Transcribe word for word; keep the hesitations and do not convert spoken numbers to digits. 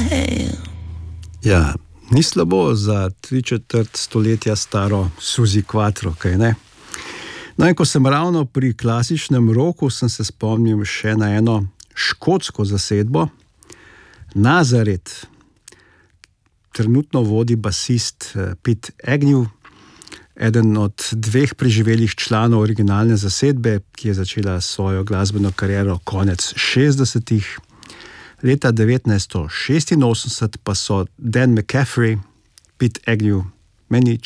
Ja, ni slabo za tri četrt stoletja staro Suzi Quatro, kaj ne? No, in ko sem ravno pri klasičnem roku, sem se spomnil še na eno škotsko zasedbo. Nazaret trenutno vodi basist Pete Agnew, eden od dveh preživelih članov originalne zasedbe, ki je začela svojo glasbeno kariero konec šestdesetih. Leta devetnajststo šestinosemdeset pa so Dan McCaffrey, Pete Agnew, meni